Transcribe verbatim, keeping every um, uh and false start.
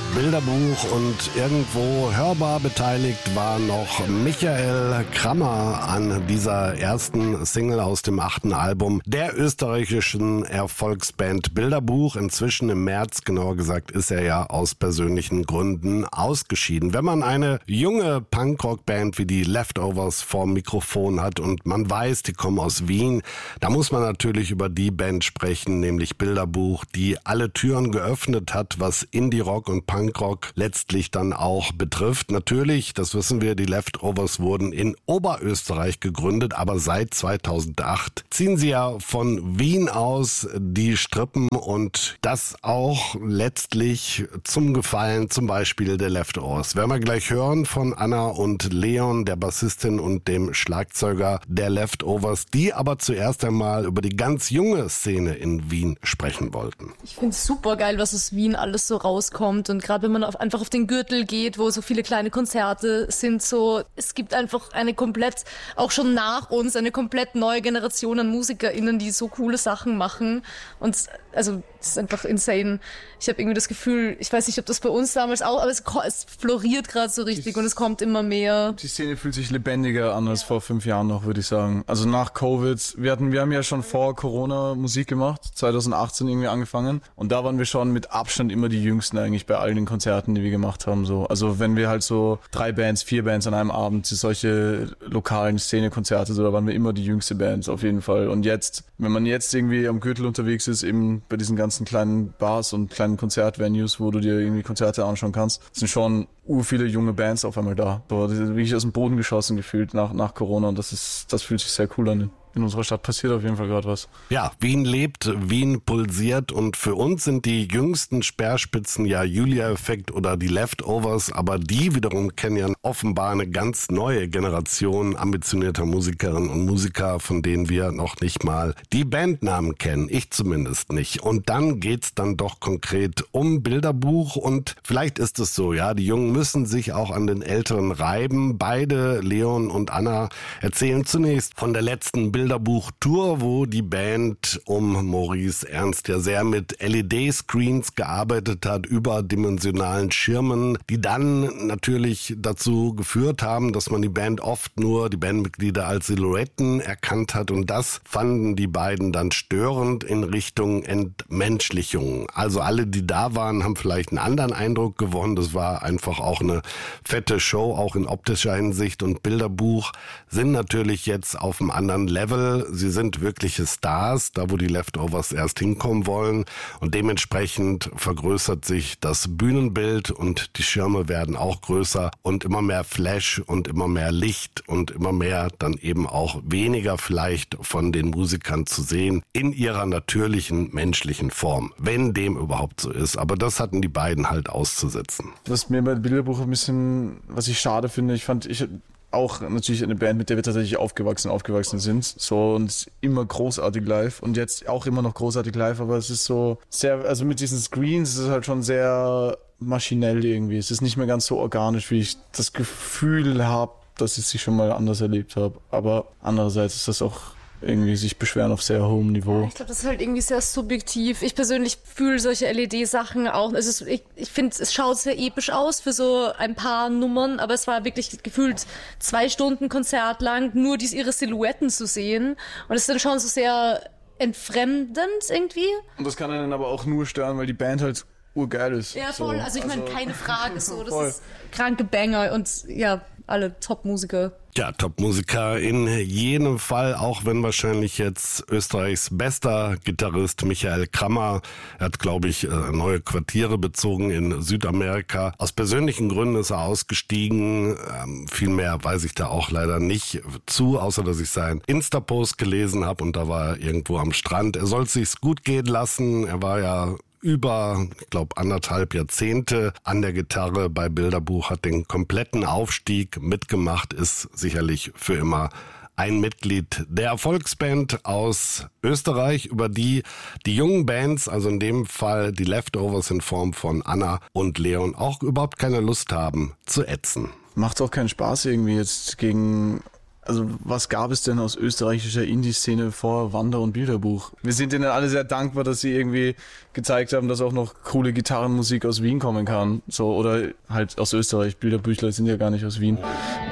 Bilderbuch und irgendwo hörbar beteiligt war noch Michael Krammer an dieser ersten Single aus dem achten Album der österreichischen Erfolgsband Bilderbuch. Inzwischen im März, genauer gesagt, ist er ja aus persönlichen Gründen ausgeschieden. Wenn man eine junge Punkrock-Band wie die Leftovers vorm Mikrofon hat und man weiß, die kommen aus Wien, da muss man natürlich über die Band sprechen, nämlich Bilderbuch, die alle Türen geöffnet hat, was Indie-Rock und Punkrock letztlich dann auch betrifft. Natürlich, das wissen wir, die Leftovers wurden in Oberösterreich gegründet, aber seit zweitausendacht ziehen sie ja von Wien aus die Strippen und das auch letztlich zum Gefallen zum Beispiel der Leftovers. Werden wir gleich hören von Anna und Leon, der Bassistin und dem Schlagzeuger der Leftovers, die aber zuerst einmal über die ganz junge Szene in Wien sprechen wollten. Ich finde es super geil, was aus Wien alles so rauskommt und gerade wenn man auf, einfach auf den Gürtel geht, wo so viele kleine Konzerte sind, so es gibt einfach eine komplett, auch schon nach uns, eine komplett neue Generation an MusikerInnen, die so coole Sachen machen und also das ist einfach insane. Ich habe irgendwie das Gefühl, ich weiß nicht, ob das bei uns damals auch, aber es, es floriert gerade so richtig die, und es kommt immer mehr. Die Szene fühlt sich lebendiger an als ja. vor fünf Jahren noch, würde ich sagen. Also nach Covid, wir hatten, wir haben ja schon vor Corona Musik gemacht, zweitausendachtzehn irgendwie angefangen und da waren wir schon mit Abstand immer die Jüngsten eigentlich bei all den Konzerten, die wir gemacht haben. So. Also wenn wir halt so drei Bands, vier Bands an einem Abend, solche lokalen Szenekonzerte, so, da waren wir immer die jüngste Bands auf jeden Fall. Und jetzt, wenn man jetzt irgendwie am Gürtel unterwegs ist, eben bei diesen ganzen kleinen Bars und kleinen Konzertvenues, wo du dir irgendwie Konzerte anschauen kannst, sind schon ur viele junge Bands auf einmal da. So, das ist wirklich aus dem Boden geschossen gefühlt nach, nach Corona und das ist, das fühlt sich sehr cool an. In unserer Stadt passiert auf jeden Fall gerade was. Ja, Wien lebt, Wien pulsiert und für uns sind die jüngsten Speerspitzen ja Julia-Effekt oder die Leftovers, aber die wiederum kennen ja offenbar eine ganz neue Generation ambitionierter Musikerinnen und Musiker, von denen wir noch nicht mal die Bandnamen kennen, ich zumindest nicht. Und dann geht's dann doch konkret um Bilderbuch und vielleicht ist es so, ja, die Jungen müssen sich auch an den Älteren reiben. Beide, Leon und Anna, erzählen zunächst von der letzten Bilderbuch-Tour, wo die Band um Maurice Ernst ja sehr mit L E D-Screens gearbeitet hat, überdimensionalen Schirmen, die dann natürlich dazu geführt haben, dass man die Band oft nur, die Bandmitglieder als Silhouetten erkannt hat und das fanden die beiden dann störend in Richtung Entmenschlichung. Also alle, die da waren, haben vielleicht einen anderen Eindruck gewonnen. Das war einfach auch eine fette Show, auch in optischer Hinsicht und Bilderbuch sind natürlich jetzt auf einem anderen Level. Sie sind wirkliche Stars, da wo die Leftovers erst hinkommen wollen und dementsprechend vergrößert sich das Bühnenbild und die Schirme werden auch größer und immer mehr Flash und immer mehr Licht und immer mehr dann eben auch weniger vielleicht von den Musikern zu sehen in ihrer natürlichen menschlichen Form, wenn dem überhaupt so ist. Aber das hatten die beiden halt auszusetzen. Was mir bei Bilderbuch ein bisschen, was ich schade finde, ich fand, ich auch natürlich eine Band, mit der wir tatsächlich aufgewachsen, aufgewachsen sind, so und immer großartig live und jetzt auch immer noch großartig live, aber es ist so sehr, also mit diesen Screens ist es halt schon sehr maschinell irgendwie. Es ist nicht mehr ganz so organisch, wie ich das Gefühl habe, dass ich es schon mal anders erlebt habe. Aber andererseits ist das auch irgendwie sich beschweren auf sehr hohem Niveau. Ja, ich glaube, das ist halt irgendwie sehr subjektiv. Ich persönlich fühle solche L E D-Sachen auch. Es ist, ich ich finde, es schaut sehr episch aus für so ein paar Nummern, aber es war wirklich gefühlt zwei Stunden Konzert lang, nur diese, ihre Silhouetten zu sehen. Und es ist dann schon so sehr entfremdend irgendwie. Und das kann einen aber auch nur stören, weil die Band halt urgeil ist. Ja, voll. So. Also ich meine, also, keine Frage so. Das voll. ist kranke Banger und ja, alle Top-Musiker. Ja, Top-Musiker in jedem Fall, auch wenn wahrscheinlich jetzt Österreichs bester Gitarrist Michael Krammer, er hat, glaube ich, neue Quartiere bezogen in Südamerika. Aus persönlichen Gründen ist er ausgestiegen. Ähm, viel mehr weiß ich da auch leider nicht zu, außer dass ich seinen Insta-Post gelesen habe und da war er irgendwo am Strand. Er soll es sich gut gehen lassen. Er war ja über, ich glaube, anderthalb Jahrzehnte an der Gitarre bei Bilderbuch, hat den kompletten Aufstieg mitgemacht, ist sicherlich für immer ein Mitglied der Erfolgsband aus Österreich, über die die jungen Bands, also in dem Fall die Leftovers in Form von Anna und Leon, auch überhaupt keine Lust haben zu ätzen. Macht auch keinen Spaß irgendwie jetzt gegen Also was gab es denn aus österreichischer Indie-Szene vor Wander- und Bilderbuch? Wir sind denen alle sehr dankbar, dass sie irgendwie gezeigt haben, dass auch noch coole Gitarrenmusik aus Wien kommen kann. So, oder halt aus Österreich. Bilderbüchler sind ja gar nicht aus Wien.